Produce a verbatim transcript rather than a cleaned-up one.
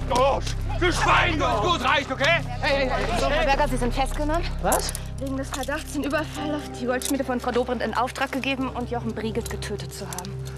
Durch! Du Schwein! Gut, gut, reicht, okay? Hey, hey, hey. So, Herr Berger, Sie sind festgenommen. Was? Wegen des Verdachts, den Überfall auf die Goldschmiede von Frau Dobrindt in Auftrag gegeben und Jochen Brieges getötet zu haben.